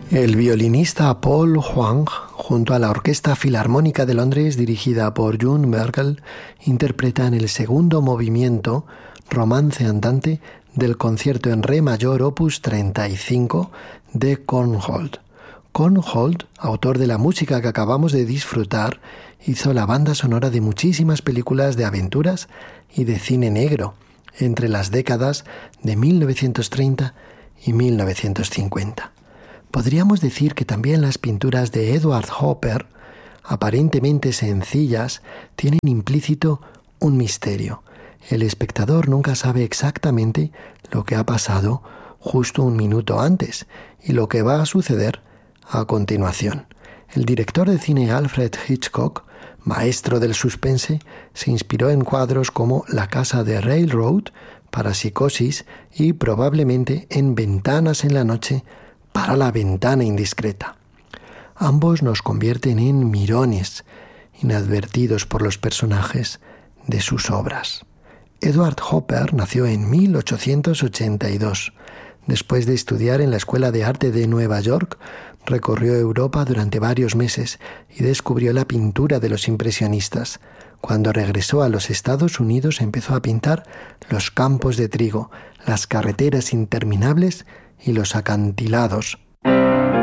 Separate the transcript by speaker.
Speaker 1: El violinista Paul Huang, junto a la Orquesta Filarmónica de Londres, dirigida por June Merkel, interpretan el segundo movimiento, Romance andante, del concierto en re mayor opus 35 de Korngold. Korngold, autor de la música que acabamos de disfrutar, hizo la banda sonora de muchísimas películas de aventuras y de cine negro, entre las décadas de 1930 y 1950. Podríamos decir que también las pinturas de Edward Hopper, aparentemente sencillas, tienen implícito un misterio. El espectador nunca sabe exactamente lo que ha pasado justo un minuto antes y lo que va a suceder a continuación. El director de cine Alfred Hitchcock, maestro del suspense, se inspiró en cuadros como La casa de Railroad para Psicosis y probablemente en Ventanas en la noche para La ventana indiscreta. Ambos nos convierten en mirones, inadvertidos por los personajes de sus obras. Edward Hopper nació en 1882. Después de estudiar en la Escuela de Arte de Nueva York, recorrió Europa durante varios meses y descubrió la pintura de los impresionistas. Cuando regresó a los Estados Unidos, empezó a pintar los campos de trigo, las carreteras interminables y los acantilados.